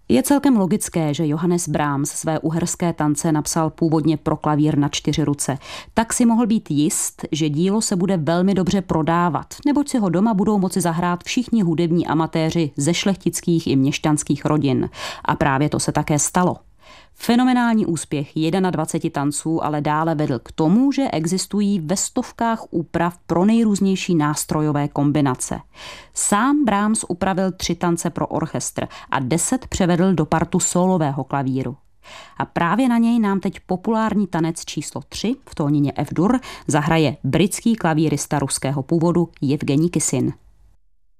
Je celkem logické, že Johannes Brahms své uherské tance napsal původně pro klavír na 4 ruce. Tak si mohl být jist, že dílo se bude velmi dobře prodávat, neboť si ho doma budou moci zahrát všichni hudební amatéři ze šlechtických i měšťanských rodin. A právě to se také stalo. Fenomenální úspěch 21 tanců ale dále vedl k tomu, že existují ve stovkách úprav pro nejrůznější nástrojové kombinace. Sám Brahms upravil 3 tance pro orchestr a 10 převedl do partu sólového klavíru. A právě na něj nám teď populární tanec číslo 3 v tónině F-dur zahraje britský klavírista ruského původu Jevgenij Kisin.